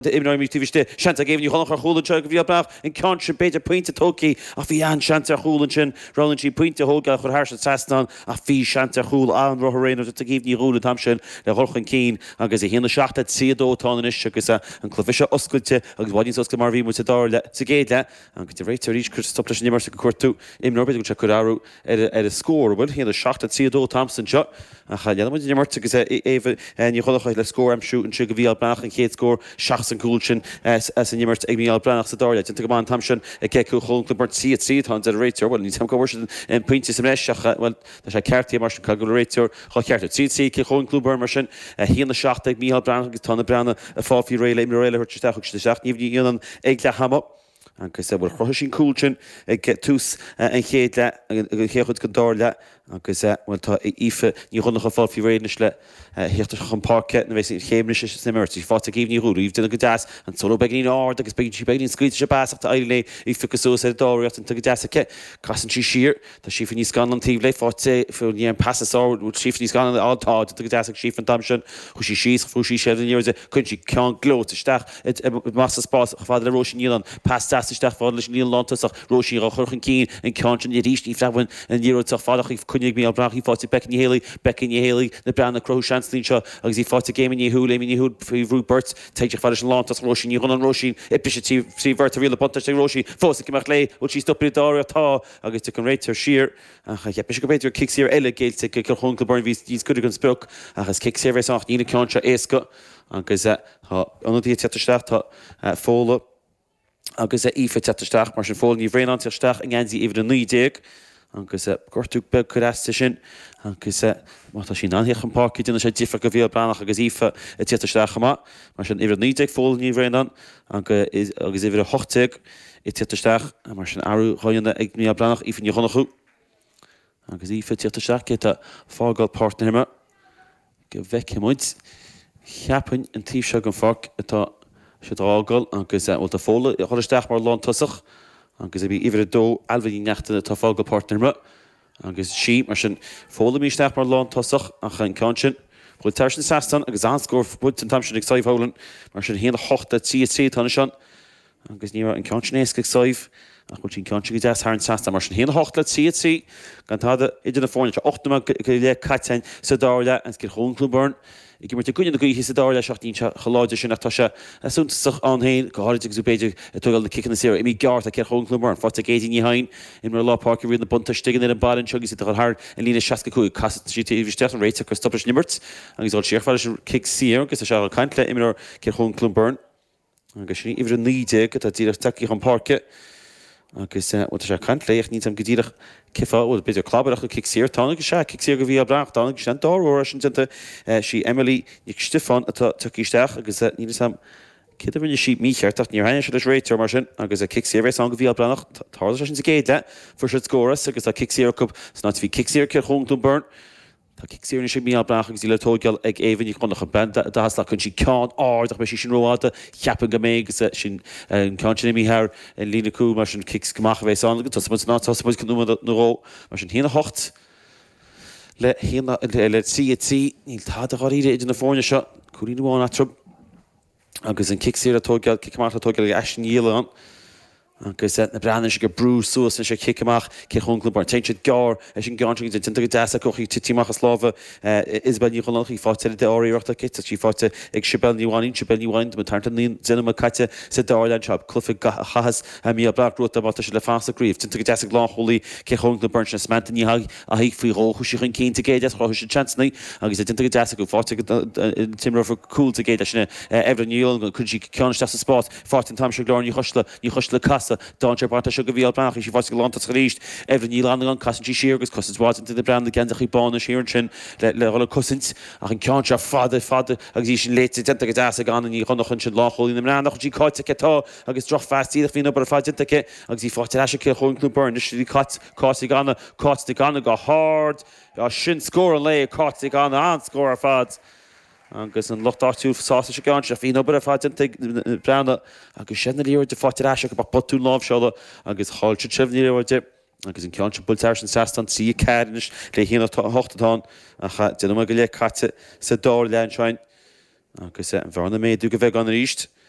Imna mi tíiste seanta géimh chonach choúlanse go bhí brach in cáse beidir puinte tóí a bhí an seanta choúlansin Rolandtí puinte hóga chu thir sestan a bhí seanta choúil an rothréanú a gíomhní rúla tam sin le chorchan cín agus i héanana seachta siadótána is agus an clufiise oscailte agus bhaidín osca mar bhí mu dála sa géile agus de réitir ríos chu stopla nimar sa cuatú imnorbid go se churáú ar a scór bhfuil héanana seachta siadó Thompson seo a chaléad nimmarta agus éh ní cholachaid le scór am siú an si go bhí brach an chéad scór seach an cúilsin as an nimmert ag míal branach sa dáile. Tinta go tam sin a ceú chunta mar tíad an a réiteir, bhil ní tam go bhir an puinte sem réiseach bhil sé ceirtaí mar sin go réiteir chu ceirta tíí ce chun clúbar mar sin híanana seach ag míal branach agus tána brena a fáí réile im réile chuirteach seach níomh íon ag le hama. Agus bhfuil chutha sin cúilsin ag tús an chéad le chéchud go dála agus bhfuil tá ife ní chunach fáí réiles le héachtar chun parke na bheits chéimne simmertí fáta gíomhní rúú, íh duna go deas an solo begin ád agus begin si begin scuid se basachta eile í fi goú sé dáíocht an tu deasacha casan sí sir tá si ní scan an tíh le fáte fu ní an passáú si ní scan átá tu deach si an tam sin chu sí síos fú sí sé níir chun si cean glóteteach mas spás fád le rosin nílan pastáisteach fád leis níl látasach rosin a churchan cín an ceantin i ríist ní frehain an níúach fádach í chunig mí brach í fáte becin héala na brena cro Lín seo agus í fáte géimi ní húla ní húd faoihrú burt teidir fáidir an látas rosin í chun an rosin ipise sí bhirta riile bonta sé rosin fósa imach lé ó sí stopí dáir atá agus tu an réitir sir hepe go beidir kick sér eile géilte go chun go burn vís go an spruch agus kick sé ach nína ceanse éasca agus anadí teteteach tá fóla agus ife teteteach mar sin fóla ní bhréan teteach an gandí iad an 9 agus gortú be choráiste sin agus mátá sin anhéach an páci duna sé difa go bhí branach agus ife a teteteach má mar sin iad 9 fóla ní bhréan agus iad 8 i teteteach mar sin áú choanna ag ní branach ife ní chonachú agus ife teteteach cé a fágáil partnerime go bheicemuid cheapain an tíh se an fá atá sé ágáil agus bhil a fóla i choisteach mar lán tosach agus bhí ihar dó alhí neachtainna tá fágáil partnerime agus sí mar sin fóla míisteach mar lán tosach a chu an sin chuil teir sin sestan agus anscór bud an tam sin ag saibhólan mar sin héana 8 tí tána sin agus ní an ceansin éasca saibh a chuil sin ceanse go de th an sestan mar sin héana 8 tí gan táda idir na fáinne 8 go le caiitein sa dáile an gur chunlúburn I gymryd y gwynedd o gwych sydd o'r siach ni'n chalóide sy'n at osio aswntach anhain gohardig sy'n beidig twygal na cican na sir imi gart a cer hwn clwmwr fort a geidin i hain in mar law park rydyn na bunta stigan yn y bar yn siog sydd ar har yn lina siasga cwy casat sy'n ti fystech yn reit ac ystopus nimmert agus ol siach fawr sy'n cic sir agus a siach al cantle imi ar cer hwn clwmwr agus sy'n ifr yn nidig gyda dirach taci hon parke agus wat sé kant leich ní am gedíach kifa ó beidir klabarach kick sér tánig se kick sé go bhí brach tánig sé dáhir sin sí Emily nig Stefan atá tuíisteach agus ní sam kid rinne sí mícheartach ní haine se réitir mar sin agus a kick sé an go bhí brach tá sin sa géide fu se scóras agus a kick sé cup sná hí kick sé ce chun burn Tá kick sé sé mí brach agus le tógeal ag éhan í chunach band hasla chun si ceán ádach me sí sin roáta cheapan go mé agus sin an ceantin mí haar an lína cú mar sin kicks gomach bhééis an agus ná canú naró mar sin héna hocht le héna le CT níl tá a choíide idir na fórne seo chuíú bháin atrum agus an kick sé a tógeal kickach a tógeal ag esin díile an agus na brean go brú suas an sé kickach ce chunla bar teint gar sin ganting de tinta deasa cochí tíachchas láfa is ben ní chunach í fáte de áíochtta kit sí fáte ag sibel níháin me tarta nín cinema caite sa dálein se clufa chahas a mí a blagrúta mat se le fása gríomh tinta deasa glácholí ce chunla burn na smanta ní a hiag faoi róchu si chun cénta géide chu se chancnaí agus a tinta deasa go fáte timra for coolta géide sinna efra níol chun si ceaniste sa spát fátin tam se glár ní chusla casa Dáir barta se go bhíal brach sí fá go láta choríist efir ní land an casintí sigus cosá into de brand gannach í bán siir sin le rolla cosint ach an cean se fada agus í sin léite denta go deasa gan í chunach sin lácholí na brandach dí cáite ketá agus droch festíach hína bar fáidintake agus í fáte se ce chunú burn sí cáí ganna cáte ganna go hard sin scór an lei cáte ganna an scór fad. agus an lochtáú sása se gan se hí obair a fáidinte brena agus sinna líir de fáte eise go potú láh seála agus háilte trefníide agus an cean bulteir an sestan sí ceiris le híana hochtatá a de go le caite sa dá leansein agus an bharna méadú go bheith an ríist